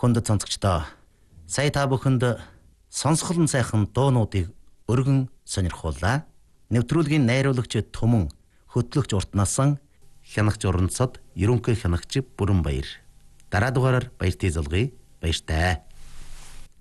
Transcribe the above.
Хүндэт сонсогчдоо сая та бүхэнд сонсголон сайхан дуунуудыг өргөн сонирхууллаа. Нэвтрүүлгийн найруулагч Түмэн, хөтлөгч Урт Насан, хянагч Уранцад, ерөнхий хянагч Бүрэн Баяр. Дараа дугаараар баяртай залгая. Баяртай.